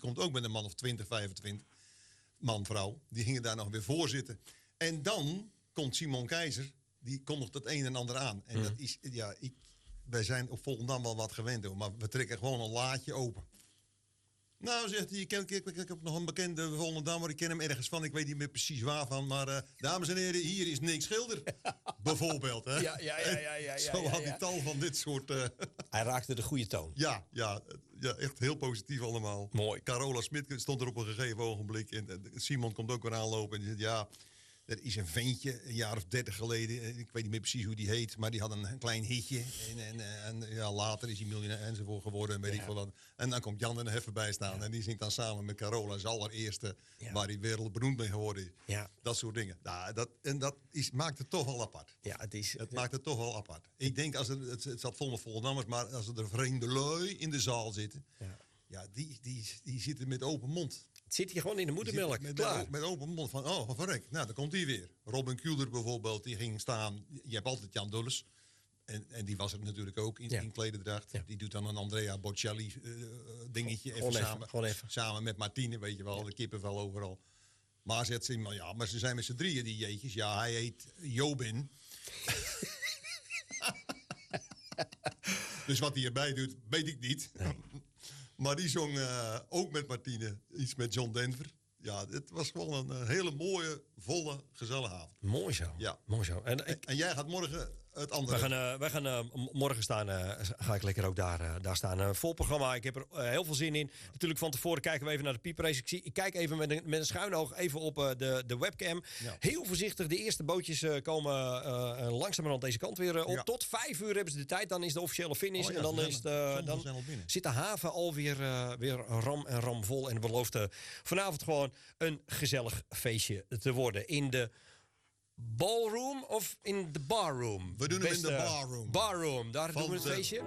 komt ook met een man of 20, 25. Man, vrouw. Die gingen daar nog weer voor zitten. En dan komt Simon Keizer. Die kondigt het een en ander aan. En dat is... Ja, wij zijn op Volendam wel wat gewend, hoor. Maar we trekken gewoon een laadje open. Nou, zegt hij, ik heb nog een bekende Volendammer. Ik ken hem ergens van. Ik weet niet meer precies waarvan. Maar dames en heren, hier is Nick Schilder. Bijvoorbeeld. Hè? Ja. Zo had hij tal van dit soort... Hij raakte de goede toon. Ja, echt heel positief allemaal. Mooi. Carola Smit stond er op een gegeven ogenblik. En Simon komt ook weer aanlopen. En die zegt, ja, er is een ventje, een jaar of 30 geleden. Ik weet niet meer precies hoe die heet. Maar die had een klein hitje. En ja, later is hij miljonair enzovoort geworden. En weet ik veel wat. En dan komt Jan en even bij staan. Ja. En die zingt dan samen met Carola zijn allereerste. Ja. Waar hij wereldberoemd mee geworden is. Ja. Dat soort dingen. Nou, dat maakt het toch wel apart. Ja, het maakt het toch wel apart. Ik denk, het zat vol met Vollendammers. Maar als er vreemde lui in de zaal zitten. Ja, die zitten met open mond. Het zit hier gewoon in de moedermelk. Met open mond van, oh, verrek. Nou, dan komt hij weer. Robin Kuhler bijvoorbeeld, die ging staan. Je hebt altijd Jan Dulles. En die was er natuurlijk ook in klederdracht. Ja. Die doet dan een Andrea Bocelli dingetje. Even samen met Martine, weet je wel. De kippenvel overal. Maar zegt ze, maar ze zijn met z'n drieën, die jeetjes. Ja, hij heet Jobin. Dus wat hij erbij doet, weet ik niet. Nee. Maar die zong ook met Martine iets met John Denver. Ja, het was gewoon een hele mooie, volle, gezellige avond. Mooi zo. Ja. Mooi zo. En jij gaat morgen het andere... Wij gaan morgen ga ik lekker ook daar staan. Vol programma. Ik heb er heel veel zin in. Natuurlijk van tevoren kijken we even naar de pieprace. Ik kijk even met een schuin oog even op de webcam. Ja. Heel voorzichtig. De eerste bootjes komen langzamerhand deze kant weer op. Ja. Tot 5 uur hebben ze de tijd. Dan is de officiële finish. En dan zit de haven alweer weer ram en ram vol. En het belooft vanavond gewoon een gezellig feestje te worden. In de ballroom of in de barroom? We doen hem in de barroom. Barroom, daar doen we het feestje.